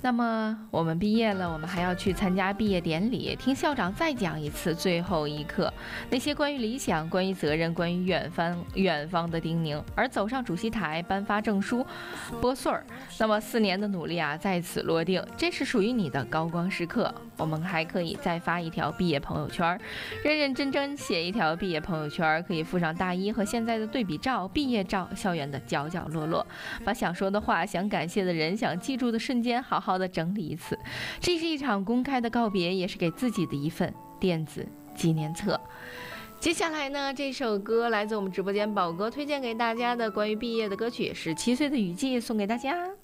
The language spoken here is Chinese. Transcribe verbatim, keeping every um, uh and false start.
那么我们毕业了，我们还要去参加毕业典礼，听校长再讲一次最后一课，那些关于理想、关于责任、关于远方远方的叮咛，而走上主席台颁发证书、拨穗儿。那么四年的努力啊，在此落定，这是属于你的高光时刻。我们还可以再发一条毕业朋友圈，认认真真写一条毕业朋友圈，可以附上大一和现在的对比照、毕业照、校园的角角落落，把想说的话、想感谢的人、想记住的瞬间好好的整理一次。这是一场公开的告别，也是给自己的一份电子纪念册。接下来呢，这首歌来自我们直播间宝哥推荐给大家的关于毕业的歌曲，是七岁的雨季，送给大家。